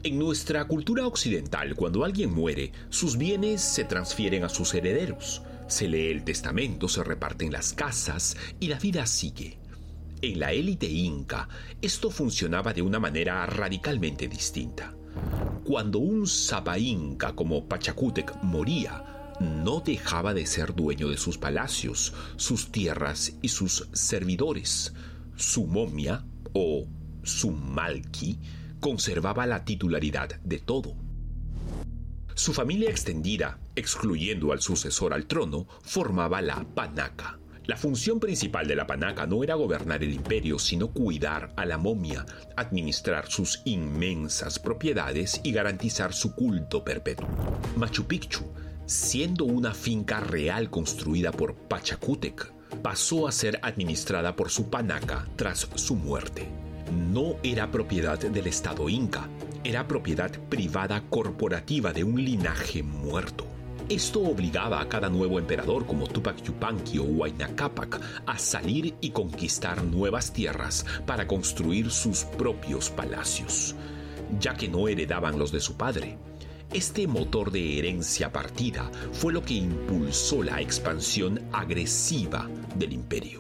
En nuestra cultura occidental, cuando alguien muere, sus bienes se transfieren a sus herederos. Se lee el testamento, se reparten las casas y la vida sigue. En la élite inca, esto funcionaba de una manera radicalmente distinta. Cuando un sapa inca como Pachacútec moría, no dejaba de ser dueño de sus palacios, sus tierras y sus servidores. Su momia, o su malqui, conservaba la titularidad de todo. Su familia extendida, excluyendo al sucesor al trono, formaba la panaca. La función principal de la panaca no era gobernar el imperio, sino cuidar a la momia, administrar sus inmensas propiedades y garantizar su culto perpetuo. Machu Picchu, siendo una finca real construida por Pachacútec, pasó a ser administrada por su panaca tras su muerte. No era propiedad del Estado inca, era propiedad privada corporativa de un linaje muerto. Esto obligaba a cada nuevo emperador como Tupac Yupanqui o Huayna Cápac a salir y conquistar nuevas tierras para construir sus propios palacios, ya que no heredaban los de su padre. Este motor de herencia partida fue lo que impulsó la expansión agresiva del imperio.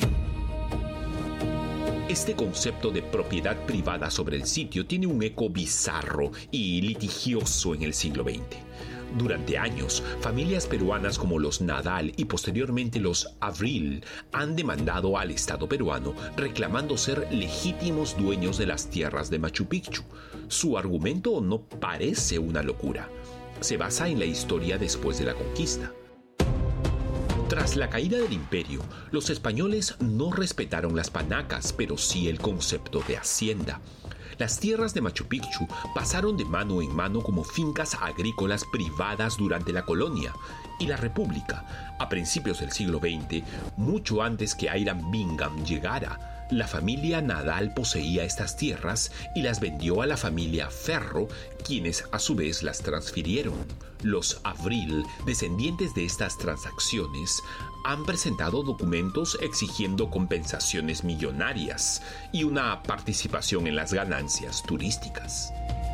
Este concepto de propiedad privada sobre el sitio tiene un eco bizarro y litigioso en el siglo XX. Durante años, familias peruanas como los Nadal y posteriormente los Avril han demandado al Estado peruano reclamando ser legítimos dueños de las tierras de Machu Picchu. Su argumento no parece una locura. Se basa en la historia después de la conquista. Tras la caída del imperio, los españoles no respetaron las panacas, pero sí el concepto de hacienda. Las tierras de Machu Picchu pasaron de mano en mano como fincas agrícolas privadas durante la colonia y la República. A principios del siglo XX, mucho antes que Hiram Bingham llegara, la familia Nadal poseía estas tierras y las vendió a la familia Ferro, quienes a su vez las transfirieron. Los Avril, descendientes de estas transacciones, han presentado documentos exigiendo compensaciones millonarias y una participación en las ganancias turísticas.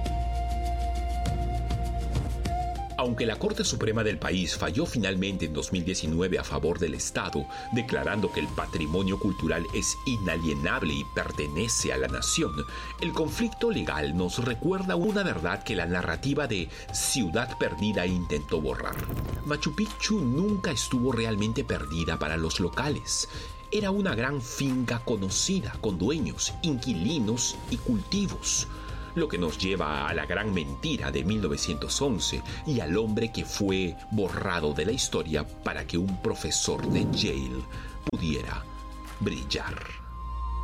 Aunque la Corte Suprema del país falló finalmente en 2019 a favor del Estado, declarando que el patrimonio cultural es inalienable y pertenece a la nación, el conflicto legal nos recuerda una verdad que la narrativa de Ciudad Perdida intentó borrar. Machu Picchu nunca estuvo realmente perdida para los locales. Era una gran finca conocida, con dueños, inquilinos y cultivos. Lo que nos lleva a la gran mentira de 1911 y al hombre que fue borrado de la historia para que un profesor de Yale pudiera brillar.